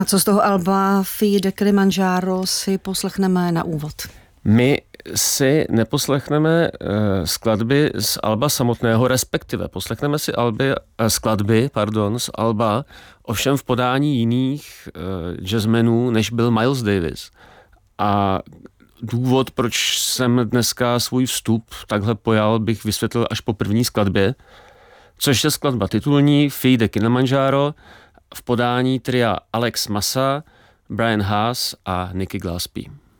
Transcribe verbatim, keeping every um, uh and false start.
A co z toho alba Feed the Kilimanjaro si poslechneme na úvod? My si neposlechneme uh, skladby z alba samotného, respektive poslechneme si alby, uh, skladby pardon, z alba, ovšem v podání jiných uh, jazzmenů, než byl Miles Davis. A důvod, proč jsem dneska svůj vstup takhle pojal, bych vysvětlil až po první skladbě, což je skladba titulní Feed the Kilimanjaro v podání tria Alex Massa, Brian Haas a Nikki Gillespie.